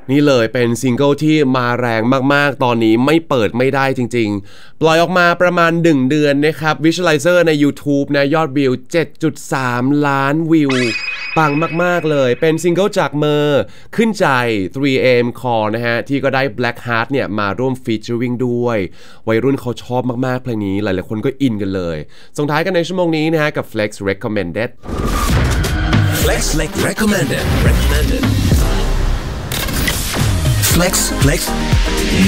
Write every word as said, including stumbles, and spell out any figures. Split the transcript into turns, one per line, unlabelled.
นี่เลยเป็นซิงเกิลที่มาแรงมากๆตอนนี้ไม่เปิดไม่ได้จริงๆปล่อยออกมาประมาณหนึ่งเดือนนะครับ Visualizer ใน YouTube นะยอดวิว เจ็ดจุดสาม ล้านวิวปังมากๆเลยเป็นซิงเกิลจากเมอร์ขึ้นใจ ทรี เอ เอ็ม Core นะฮะที่ก็ได้ Black Heart เนี่ยมาร่วมฟีเจอริงด้วยวัยรุ่นเขาชอบมากๆเพลงนี้หลายๆคนก็อินกันเลยส่งท้ายกันในชั่วโมงนี้นะฮะกับ Flex Recommended
Flex Flex Recommended Recommended Flex Flex